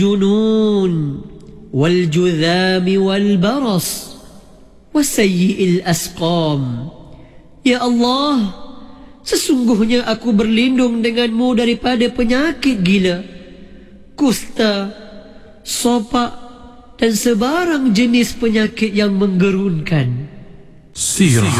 الجنون والجذام والبرص وسيء الأسقام. Ya Allah, sesungguhnya aku berlindung denganmu daripada penyakit gila, kusta, sopak dan sebarang jenis penyakit yang menggerunkan. Sirah.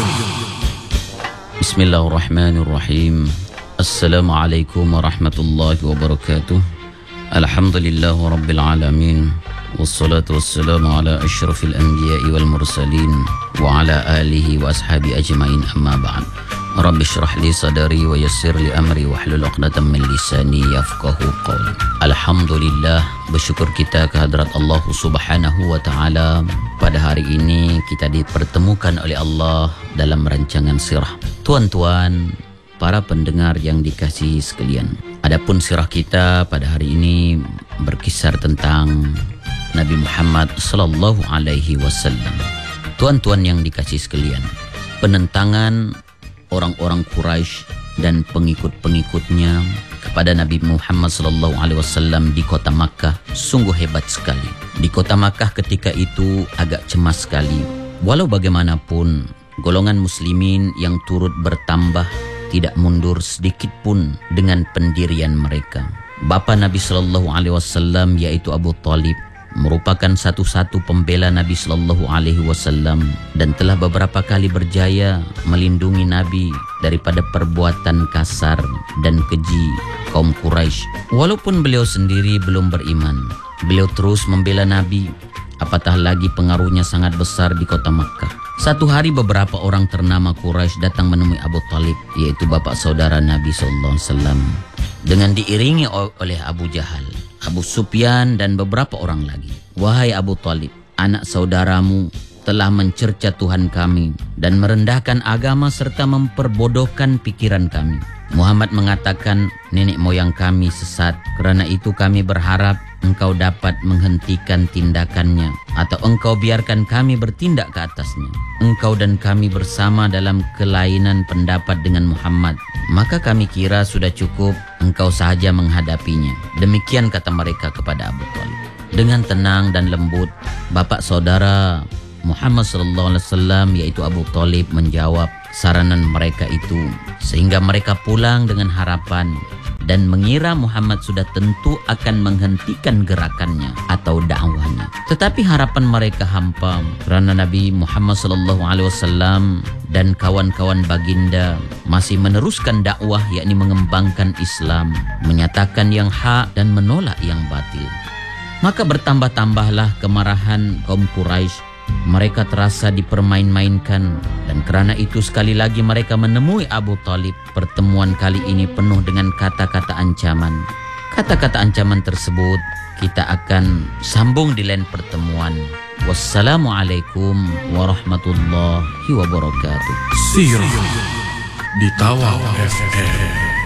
Bismillahirrahmanirrahim. Assalamualaikum warahmatullahi wabarakatuh. Alhamdulillah rabbil alamin. Wassalatu wassalamu ala asyrafil anbiya'i wal mursalin wa ala alihi wa ashabi ajma'in, amma ba'd. Rabbi syrah li sadari wa yassir li amri wa hlul 'uqdatam min lisani yafqahu qawli. Alhamdulillah, bersyukur kita kehadrat Allah Subhanahu wa taala. Pada hari ini kita dipertemukan oleh Allah dalam rancangan sirah. Tuan-tuan, para pendengar yang dikasihi sekalian, adapun sirah kita pada hari ini berkisar tentang Nabi Muhammad sallallahu alaihi wasallam. Tuan-tuan yang dikasihi sekalian, penentangan orang-orang Quraisy dan pengikut-pengikutnya kepada Nabi Muhammad sallallahu alaihi wasallam di kota Makkah sungguh hebat sekali. Di kota Makkah ketika itu agak cemas sekali. Walau bagaimanapun, golongan muslimin yang turut bertambah tidak mundur sedikit pun dengan pendirian mereka. Bapa Nabi sallallahu alaihi wasallam yaitu Abu Talib merupakan satu-satu pembela Nabi sallallahu alaihi wasallam dan telah beberapa kali berjaya melindungi Nabi daripada perbuatan kasar dan keji kaum Quraisy. Walaupun beliau sendiri belum beriman, beliau terus membela Nabi, apatah lagi pengaruhnya sangat besar di kota Makkah. Satu hari beberapa orang ternama Quraisy datang menemui Abu Talib, yaitu bapak saudara Nabi sallallahu alaihi wasallam, dengan diiringi oleh Abu Jahal, Abu Sufyan dan beberapa orang lagi. Wahai Abu Talib, anak saudaramu telah mencerca Tuhan kami dan merendahkan agama serta memperbodohkan pikiran kami. Muhammad mengatakan nenek moyang kami sesat, kerana itu kami berharap engkau dapat menghentikan tindakannya atau engkau biarkan kami bertindak ke atasnya. Engkau dan kami bersama dalam kelainan pendapat dengan Muhammad, maka kami kira sudah cukup engkau sahaja menghadapinya. Demikian kata mereka kepada Abu Talib. Dengan tenang dan lembut, bapak saudara Muhammad sallallahu alaihi wasallam yaitu Abu Talib menjawab saranan mereka itu, sehingga mereka pulang dengan harapan dan mengira Muhammad sudah tentu akan menghentikan gerakannya atau dakwahnya. Tetapi harapan mereka hampa, kerana Nabi Muhammad sallallahu alaihi wasallam dan kawan-kawan baginda masih meneruskan dakwah, yakni mengembangkan Islam, menyatakan yang hak dan menolak yang batil. Maka bertambah-tambahlah kemarahan kaum Quraisy. Mereka terasa dipermain-mainkan dan kerana itu sekali lagi mereka menemui Abu Talib. Pertemuan kali ini penuh dengan kata-kata ancaman. Kata-kata ancaman tersebut kita akan sambung di lain pertemuan. Wassalamualaikum warahmatullahi wabarakatuh. Sirah di Tawau FM.